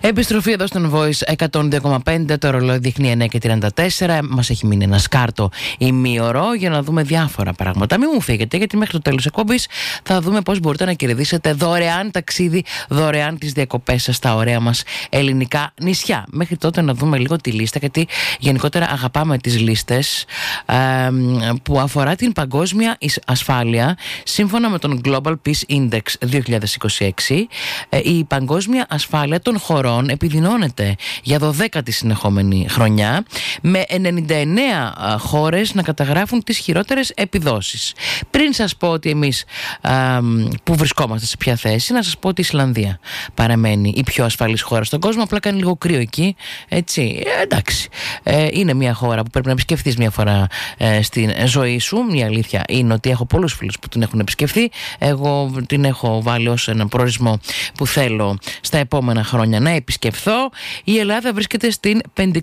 Επιστροφή εδώ στον Voice 102,5. Το ρολόι δείχνει 9:34. Μας έχει μείνει ένα σκάρτο ημίωρο για να δούμε διάφορα πράγματα. Μην μου φύγετε, γιατί μέχρι το τέλος εκπομπής θα δούμε πώς μπορείτε να κερδίσετε δωρεάν ταξίδι, δωρεάν τις διακοπές σας στα ωραία μας ελληνικά νησιά. Μέχρι τότε να δούμε λίγο τη λίστα, γιατί γενικότερα αγαπάμε τις λίστες που αφορά την παγκόσμια ασφάλεια. Σύμφωνα με τον Global Peace Index 2026, η παγκόσμια ασφάλεια των χωρών επιδεινώνεται για 12η συνεχόμενη χρονιά, με 99 χώρες να καταγράφουν τις χειρότερες επιδόσεις. Πριν σας πω ότι εμείς που βρισκόμαστε σε ποια θέση, να σας πω ότι η Ισλανδία παραμένει η πιο ασφαλής χώρα στον κόσμο. Απλά κάνει λίγο κρύο εκεί, έτσι, εντάξει. Είναι μια χώρα που πρέπει να επισκεφθείς μια φορά στην ζωή σου. Η αλήθεια είναι ότι έχω πολλούς φίλους που την έχουν επισκεφθεί. Εγώ την έχω βάλει ως έναν προορισμό που θέλω στα επόμενα χρόνια να επισκεφθώ. Η Ελλάδα βρίσκεται στην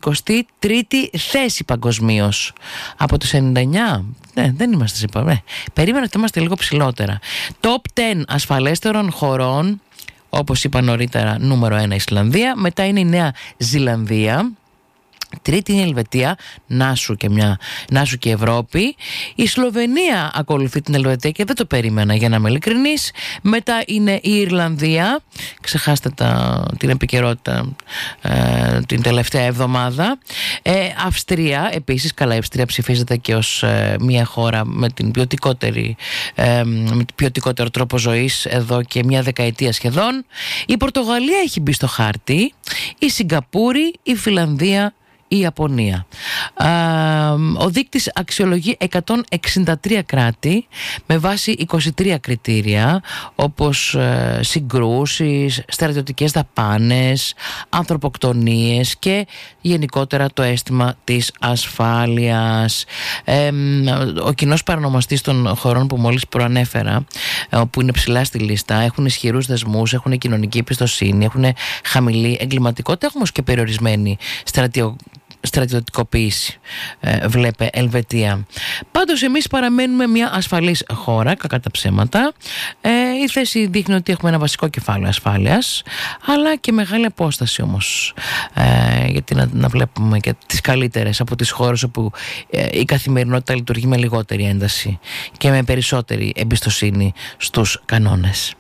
53η θέση παγκοσμίως από τους 99. Δεν είμαστε σε περίμενα ότι είμαστε λίγο ψηλότερα. Top 10 ασφαλέστερων χωρών, όπως είπα νωρίτερα, νούμερο 1 Ισλανδία, μετά είναι η Νέα Ζηλανδία, τρίτη είναι η Ελβετία, Νάσου και Ευρώπη. Η Σλοβενία ακολουθεί την Ελβετία και δεν το περίμενα, για να είμαι ειλικρινής. Μετά είναι η Ιρλανδία, ξεχάστε την επικαιρότητα την τελευταία εβδομάδα. Αυστρία επίσης, καλά, η Αυστρία ψηφίζεται και ως μια χώρα με την ποιοτικότερο τρόπο ζωής εδώ και μια δεκαετία σχεδόν. Η Πορτογαλία έχει μπει στο χάρτη, η Σιγκαπούρη, η Φιλανδία, η Ιαπωνία. Ο δείκτης αξιολογεί 163 κράτη με βάση 23 κριτήρια, όπως συγκρούσεις, στρατιωτικές δαπάνες, ανθρωποκτονίες και γενικότερα το αίσθημα της ασφάλειας. Ο κοινός παρανομαστής των χωρών που μόλις προανέφερα, που είναι ψηλά στη λίστα, έχουν ισχυρούς δεσμούς, έχουν κοινωνική εμπιστοσύνη, έχουν χαμηλή εγκληματικότητα, έχουμε όμως και περιορισμένη στρατιωτικοποίηση, βλέπε Ελβετία. Πάντως εμείς παραμένουμε μια ασφαλής χώρα, κακά τα ψέματα. Η θέση δείχνει ότι έχουμε ένα βασικό κεφάλαιο ασφάλειας, αλλά και μεγάλη απόσταση όμως, γιατί να βλέπουμε και τις καλύτερες από τις χώρες όπου η καθημερινότητα λειτουργεί με λιγότερη ένταση και με περισσότερη εμπιστοσύνη στους κανόνες.